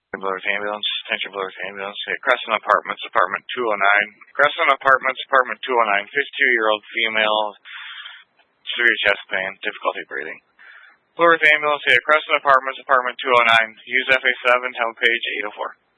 Blowers Ambulance, attention Blowers Ambulance. Crescent Apartments, apartment 209. Crescent Apartments, apartment 209. 52-year-old female, severe chest pain, difficulty breathing. Blowers Ambulance, Crescent Apartments, apartment 209. Use FA7, help page 804.